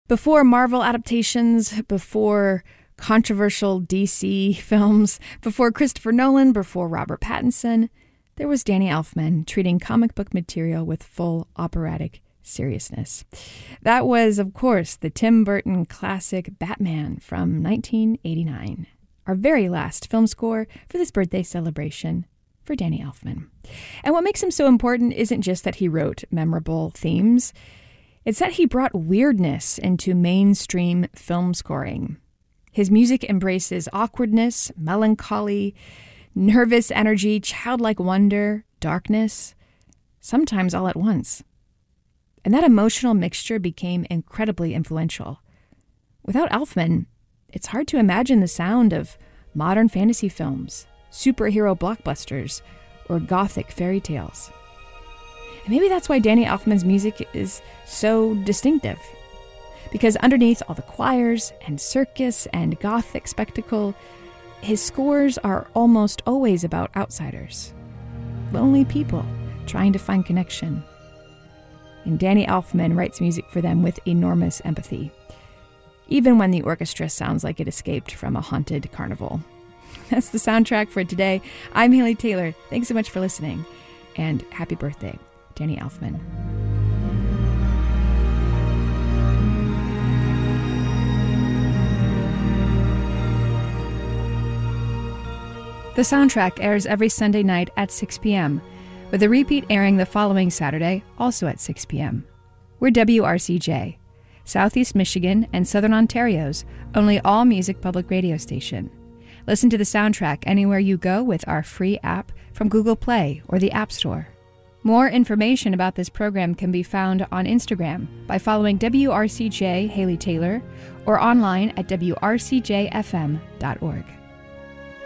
Before Marvel adaptations, before controversial DC films, before Christopher Nolan, before Robert Pattinson, there was Danny Elfman treating comic book material with full operatic seriousness. That was, of course, the Tim Burton classic Batman from 1989, our very last film score for this birthday celebration for Danny Elfman. And what makes him so important isn't just that he wrote memorable themes, it's that he brought weirdness into mainstream film scoring. His music embraces awkwardness, melancholy, nervous energy, childlike wonder, darkness, sometimes all at once. And that emotional mixture became incredibly influential. Without Elfman, it's hard to imagine the sound of modern fantasy films, superhero blockbusters, or gothic fairy tales. And maybe that's why Danny Elfman's music is so distinctive. Because underneath all the choirs and circus and gothic spectacle, his scores are almost always about outsiders. Lonely people trying to find connection. And Danny Elfman writes music for them with enormous empathy, even when the orchestra sounds like it escaped from a haunted carnival. That's the soundtrack for today. I'm Haley Taylor. Thanks so much for listening, and happy birthday, Danny Elfman. The soundtrack airs every Sunday night at 6 p.m., with a repeat airing the following Saturday, also at 6 p.m. We're WRCJ, Southeast Michigan and Southern Ontario's only all-music public radio station. Listen to the soundtrack anywhere you go with our free app from Google Play or the App Store. More information about this program can be found on Instagram by following WRCJ Haley Taylor or online at WRCJFM.org.